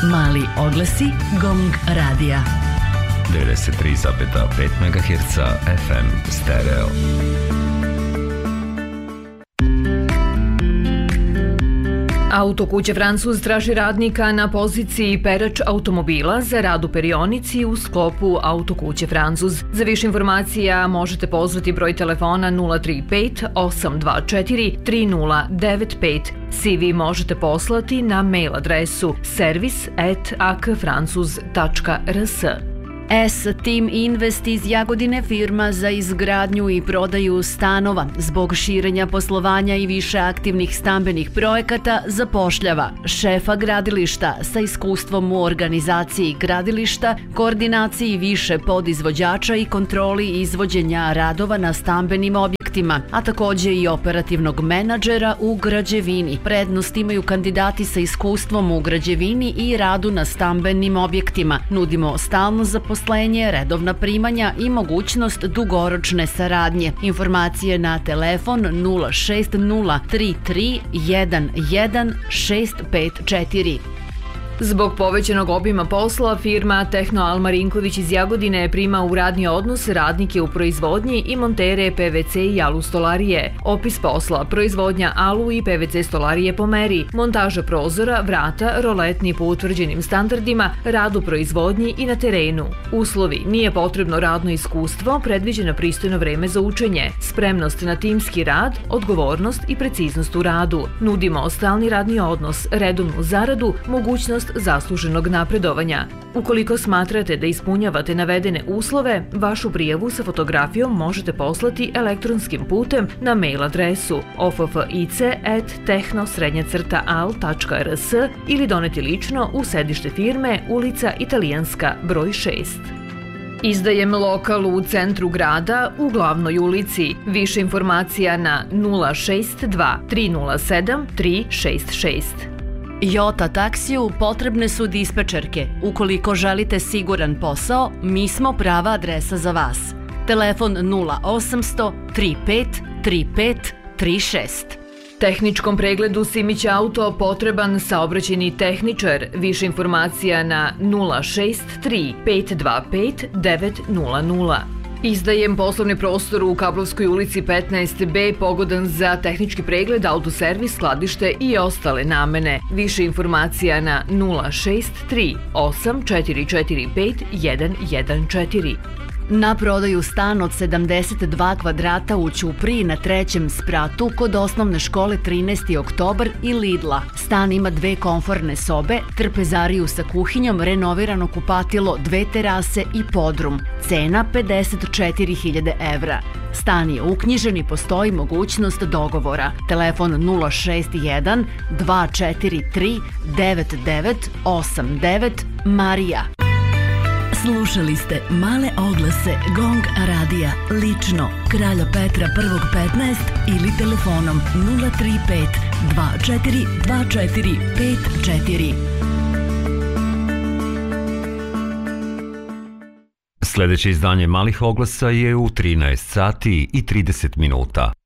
Mali oglasi GONG radija. 93,5 MHz FM stereo. Autokuća Francuz traži radnika na poziciji perač automobila za rad u perionici u sklopu Autokuće Francuz. Za više informacija možete pozvati broj telefona 035 824 3095. CV možete poslati na mail adresu service@akfrancuz.rs. S-Team Invest iz Jagodine, firma za izgradnju i prodaju stanova, zbog širenja poslovanja i više aktivnih stambenih projekata zapošljava šefa gradilišta sa iskustvom u organizaciji gradilišta, koordinaciji više podizvođača i kontroli izvođenja radova na stambenim objektima, a također i operativnog menadžera u građevini. Prednost imaju kandidati sa iskustvom u građevini i radu na stambenim objektima. Nudimo stalno zaposlenje, redovna primanja i mogućnost dugoročne saradnje. Informacije na telefon 060 33 11 654. Zbog povećanog obima posla, firma Tehno Al Marinković iz Jagodine prima u radni odnos radnike u proizvodnji i montere PVC i alu stolarije. Opis posla: proizvodnja alu i PVC stolarije po meri, montaža prozora, vrata, roletni po utvrđenim standardima, rad u proizvodnji i na terenu. Uslovi: nije potrebno radno iskustvo, predviđeno pristojno vreme za učenje, spremnost na timski rad, odgovornost i preciznost u radu. Nudimo stalni radni odnos, redovnu zaradu, mogućnost zasluženog napredovanja. Ukoliko smatrate da ispunjavate navedene uslove, vašu prijavu sa fotografijom možete poslati elektronskim putem na mail adresu office@tehno-al.rs ili doneti lično u sedište firme, ulica Italijanska, broj 6. Izdajem lokal u centru grada u glavnoj ulici. Više informacija na 062 307 366. Jota taksiju potrebne su dispečerke. Ukoliko želite siguran posao, mi smo prava adresa za vas. Telefon 0800 35 35 36. Tehničkom pregledu Simić Auto potreban saobraćajni tehničar. Više informacija na 063 525 900. Izdajem poslovni prostor u Kablovskoj ulici 15B, pogodan za tehnički pregled, autoservis, skladište i ostale namene. Više informacija na 063 8445 114. Na prodaju stan od 72 kvadrata u Ćupriji na 3. spratu kod osnovne škole 13. oktobar i Lidla. Stan ima 2 komforne sobe, trpezariju sa kuhinjom, renovirano kupatilo, 2 terase i podrum. Cena 54.000 evra. Stan je uknjižen i postoji mogućnost dogovora. Telefon 061 243 9989 Marija. Slušali ste male oglase GONG radija, lično Kralja Petra I 15 ili telefonom 035 24 24 54. Sljedeće izdanje malih oglasa je u 13 sati i 30 minuta.